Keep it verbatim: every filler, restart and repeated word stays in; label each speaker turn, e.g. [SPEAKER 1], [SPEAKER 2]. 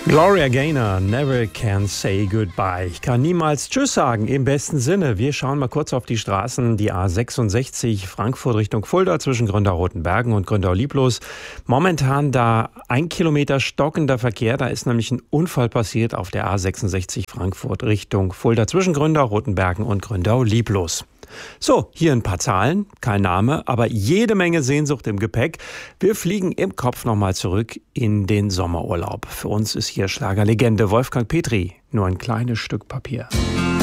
[SPEAKER 1] Gloria Gaynor, Never Can Say Goodbye. Ich kann niemals Tschüss sagen, im besten Sinne. Wir schauen mal kurz auf die Straßen. Die A sechsundsechzig Frankfurt Richtung Fulda zwischen Gründau-Rotenbergen und Gründau-Lieblos. Momentan da ein Kilometer stockender Verkehr. Da ist nämlich ein Unfall passiert auf der A sechsundsechzig Frankfurt Richtung Fulda zwischen Gründau-Rotenbergen und Gründau-Lieblos. So, hier ein paar Zahlen, kein Name, aber jede Menge Sehnsucht im Gepäck. Wir fliegen im Kopf nochmal zurück in den Sommerurlaub. Für uns ist hier Schlagerlegende Wolfgang Petri nur ein kleines Stück Papier.